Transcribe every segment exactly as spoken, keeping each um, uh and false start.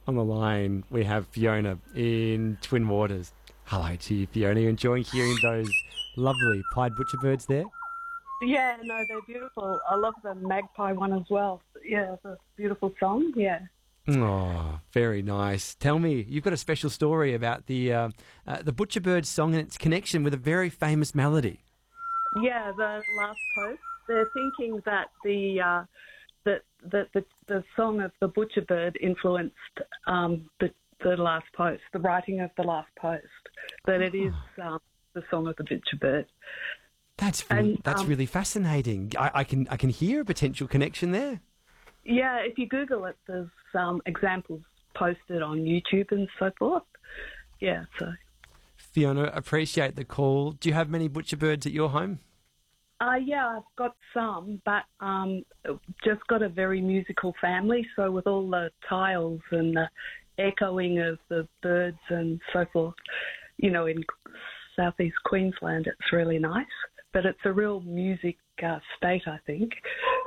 On the line, we have Fiona in Twin Waters. Hello to you, Fiona. You enjoying hearing those lovely pied butcher birds there? Yeah, no, they're beautiful. I love the magpie one as well. Yeah, it's a beautiful song, yeah. Oh, very nice. Tell me, you've got a special story about the uh, uh, the butcher bird song and its connection with a very famous melody. Yeah, the last post, they're thinking that the uh, that, that the, the song of the butcher bird influenced um, the, the last post, the writing of the last post, that it is um, the song of the butcher bird. That's really, And, that's um, really fascinating. I, I can I can hear a potential connection there. Yeah, if you Google it, there's um, examples posted on YouTube and so forth. Yeah, so... Fiona, appreciate the call. Do you have many butcher birds at your home? Uh, yeah, I've got some, but um, just got a very musical family, so with all the tiles and the echoing of the birds and so forth, you know, in southeast Queensland, it's really nice. But it's a real music uh, state, I think.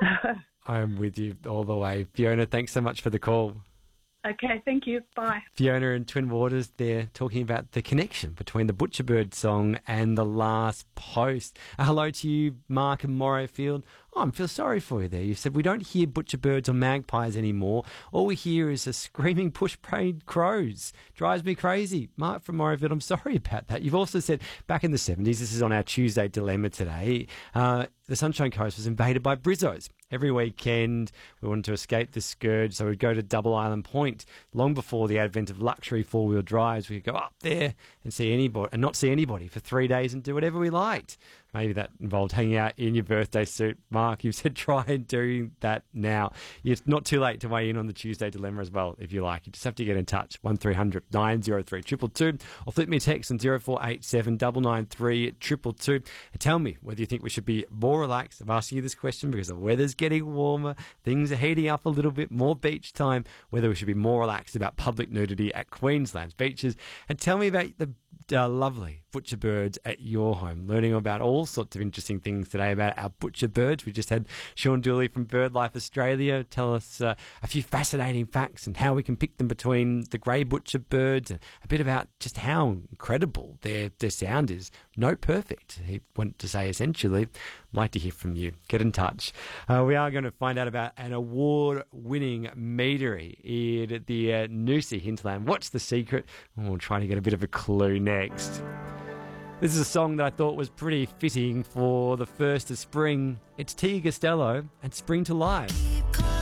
I'm with you all the way. Fiona, thanks so much for the call. Okay, thank you. Bye. Fiona in Twin Waters there talking about the connection between the Butcher Bird song and the last post. Uh, hello to you, Mark and Morrowfield. Oh, I feel sorry for you there. You said we don't hear butcher birds or magpies anymore. All we hear is a screaming push-paid crows. Drives me crazy. Mark from Morrowfield, I'm sorry about that. You've also said back in the seventies, this is on our Tuesday Dilemma today, uh, the Sunshine Coast was invaded by Brizzos. Every weekend, we wanted to escape the scourge, so we'd go to Double Island Point. Long before the advent of luxury four-wheel drives, we could go up there and see anybody, and not see anybody for three days and do whatever we liked. Maybe that involved hanging out in your birthday suit. Mark, you've said try and do that now. It's not too late to weigh in on the Tuesday Dilemma as well, if you like. You just have to get in touch, one three hundred nine oh three two two two, or flip me a text on zero four eight seven nine nine three two two two. And tell me whether you think we should be more relaxed. I'm asking you this question because the weather's getting warmer, things are heating up a little bit, more beach time, whether we should be more relaxed about public nudity at Queensland's beaches. And tell me about the uh, lovely butcher birds at your home. Learning about all sorts of interesting things today about our butcher birds. We just had Sean Dooley from BirdLife Australia tell us uh, a few fascinating facts and how we can pick them between the grey butcher birds, and a bit about just how incredible their, their sound is. No perfect. He wanted to say essentially. I'd like to hear from you. Get in touch. Uh, we are going to find out about an award-winning meadery in the uh, Noosa hinterland. What's the secret? Oh, we'll try to get a bit of a clue next. This is a song that I thought was pretty fitting for the first of spring. It's Tia Costello and Spring to Life.